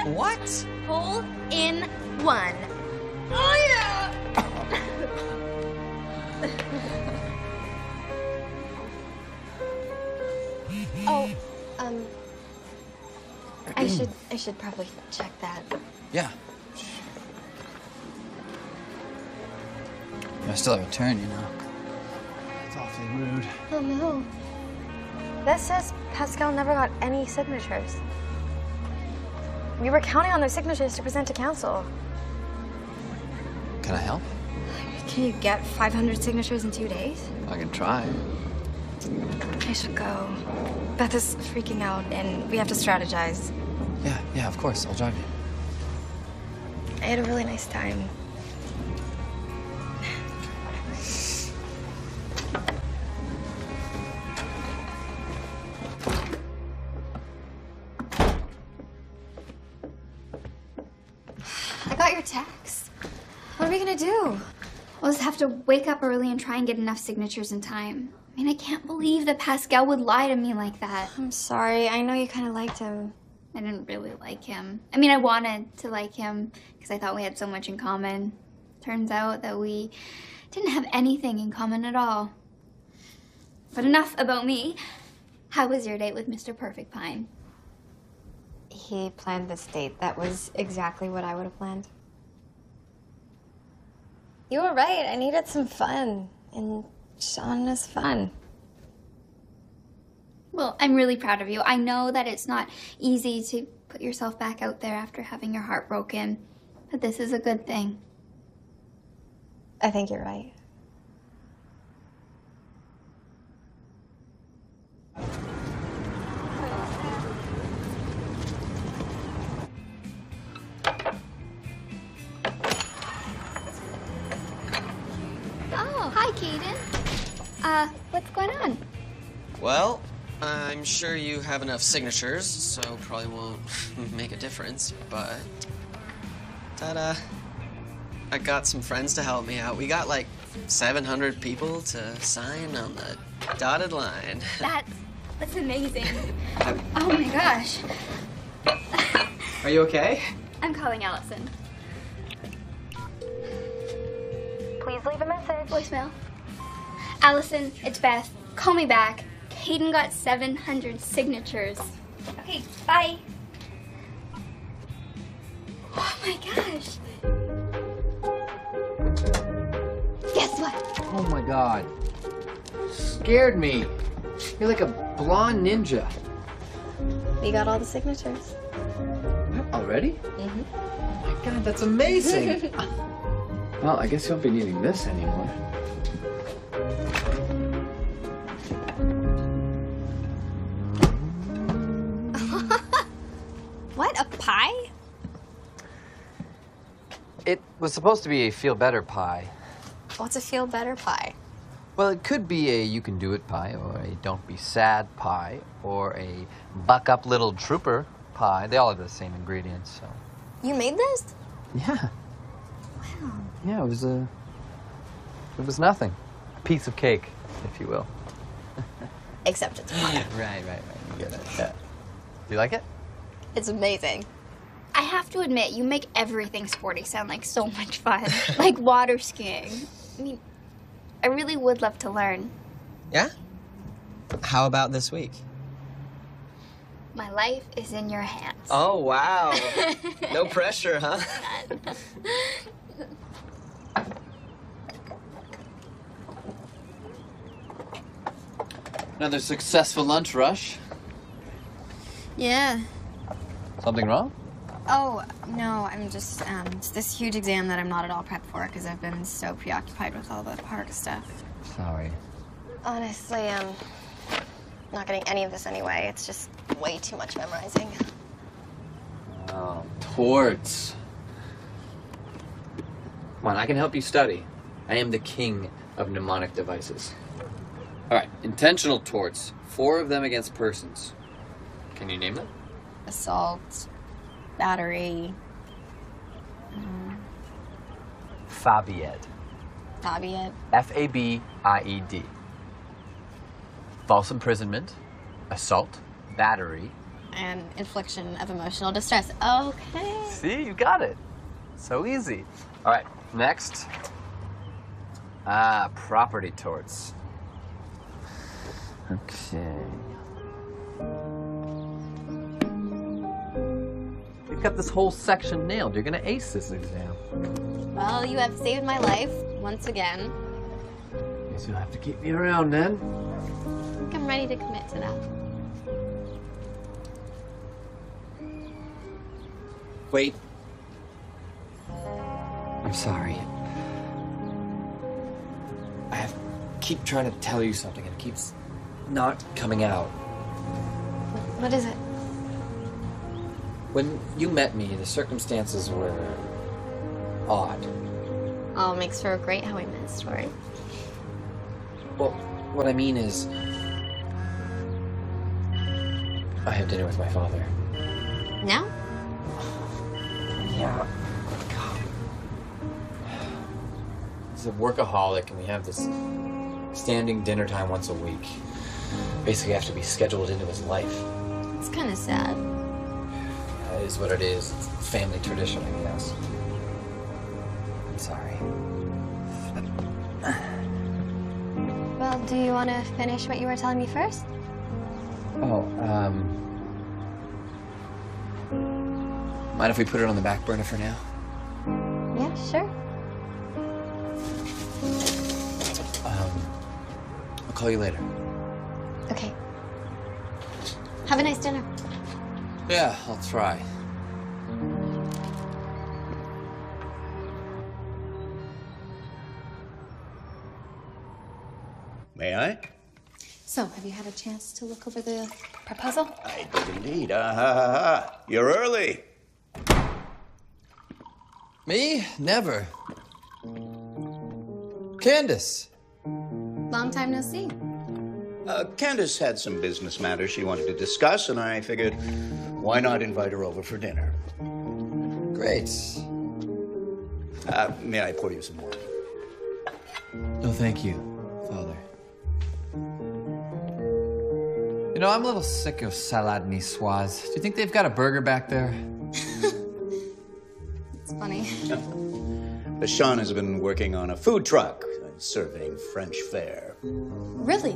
What? Hole in one. Oh, yeah! Oh, I should probably check that. Yeah. I still have a turn, you know. It's awfully rude. Oh, no. That says Pascal never got any signatures. We were counting on those signatures to present to council. Can I help? Can you get 500 signatures in 2 days? I can try. I should go. Beth is freaking out, and we have to strategize. Yeah, of course. I'll drive you. I had a really nice time. I got your text. What are we gonna do? We'll just have to wake up early and try and get enough signatures in time. I mean, I can't believe that Pascal would lie to me like that. I'm sorry. I know you kind of liked him. I didn't really like him. I mean, I wanted to like him because I thought we had so much in common. Turns out that we didn't have anything in common at all. But enough about me. How was your date with Mr. Perfect Pine? He planned this date. That was exactly what I would have planned. You were right. I needed some fun. And Sean is fun. Well, I'm really proud of you. I know that it's not easy to put yourself back out there after having your heart broken, but this is a good thing. I think you're right. Oh, hi, Caden. What's going on? Well, I'm sure you have enough signatures, so probably won't make a difference, but... Ta-da! I got some friends to help me out. We got like 700 people to sign on the dotted line. That's amazing. Oh my gosh. Are you okay? I'm calling Allison. Please leave a message. Voicemail. Allison, it's Beth. Call me back. Caden got 700 signatures. Okay, bye. Oh my gosh. Guess what? Oh my god. Scared me. You're like a blonde ninja. We got all the signatures. Already? Mm-hmm. Oh my god, that's amazing. Well, I guess you won't be needing this anymore. What, a pie? It was supposed to be a feel better pie. What's a feel better pie? Well, it could be a you can do it pie, or a don't be sad pie, or a buck up little trooper pie. They all have the same ingredients, so. You made this? Yeah. Wow. Yeah, it was nothing. A piece of cake, if you will. Except it's pie. Right. You get it. Yeah. Do you like it? It's amazing. I have to admit, you make everything sporty sound like so much fun. Like water skiing. I mean, I really would love to learn. Yeah? How about this week? My life is in your hands. Oh, wow. No pressure, huh? Another successful lunch rush. Yeah. Something wrong? Oh, no, I'm just, it's this huge exam that I'm not at all prepped for because I've been so preoccupied with all the park stuff. Sorry. Honestly, not getting any of this anyway. It's just way too much memorizing. Oh, torts. Come on, I can help you study. I am the king of mnemonic devices. All right, intentional torts. 4 of them against persons. Can you name them? Assault, battery, Fabied. Fabiet. Fabied. False imprisonment, assault, battery, and infliction of emotional distress. Okay. See, you got it. So easy. All right, next. Property torts. Okay. You've got this whole section nailed. You're gonna ace this exam. Well, you have saved my life once again. Guess you'll have to keep me around then. I think I'm ready to commit to that. Wait. I'm sorry. Keep trying to tell you something and it keeps not coming out. What is it? When you met me, the circumstances were odd. All makes for a great How I Met story. Well, what I mean is, I had dinner with my father. Now? Yeah. He's a workaholic, and we have this standing dinner time once a week. Basically, have to be scheduled into his life. It's kind of sad. That is what it is. It's family tradition, I guess. I'm sorry. Well, do you want to finish what you were telling me first? Oh, mind if we put it on the back burner for now? Yeah, sure. I'll call you later. Okay. Have a nice dinner. Yeah, I'll try. May I? So, have you had a chance to look over the proposal? I did indeed. You're early. Me? Never. Candace. Long time no see. Candace had some business matters she wanted to discuss, and I figured, why not invite her over for dinner? Great. May I pour you some more? No, thank you, Father. You know, I'm a little sick of salad niçoise. Do you think they've got a burger back there? It's funny. Sean has been working on a food truck, serving French fare. Really?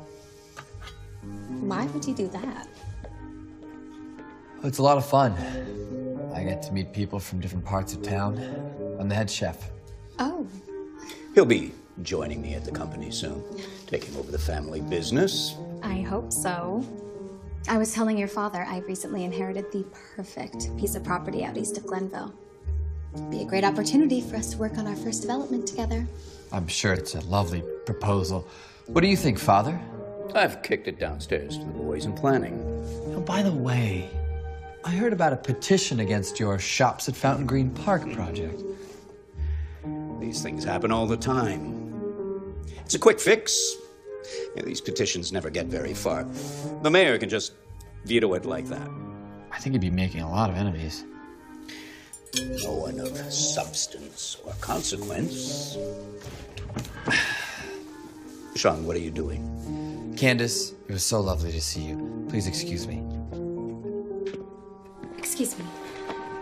Why would you do that? It's a lot of fun. I get to meet people from different parts of town. I'm the head chef. Oh, He'll be joining me at the company soon, taking over the family business. I hope so. I was telling your father I recently inherited the perfect piece of property out east of Glenville. It'd be a great opportunity for us to work on our first development together. I'm sure it's a lovely proposal. What do you think, Father? I've kicked it downstairs to the boys in planning. Oh, by the way, I heard about a petition against your Shops at Fountain Green Park project. These things happen all the time. It's a quick fix. These petitions never get very far. The mayor can just veto it like that. I think you'd be making a lot of enemies. No one of substance or consequence. Sean, what are you doing? Candace, it was so lovely to see you. Please excuse me. Excuse me.